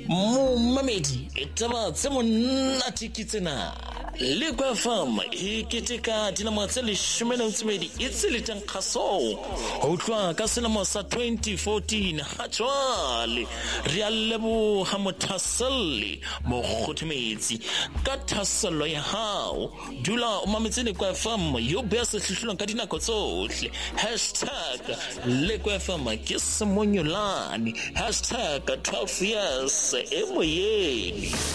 Mamedi taba tse monate ke tsena le kwa fama e keteka dinamo tse 12 e tseletseng kgaso ho tloa ka selemo sa 2014 ha jwale re a leboha mothaseli mo kgothometsi ka thaselo ya hao dula o mametse le kwa fama yo be se hlihlelong ka dinako tsohle #le kwa fama ke semonyolane #12 years emoyeni.